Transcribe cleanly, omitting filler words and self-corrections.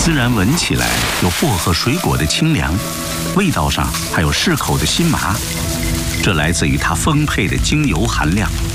孜然闻起来有薄荷水果的清凉，味道上还有适口的辛麻，这来自于它丰沛的精油含量。